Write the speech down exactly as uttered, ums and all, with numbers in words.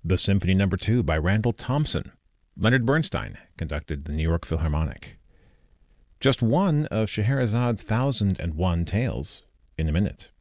The Symphony Number two by Randall Thompson. Leonard Bernstein conducted the New York Philharmonic. Just one of Scheherazade's thousand and one tales in a minute.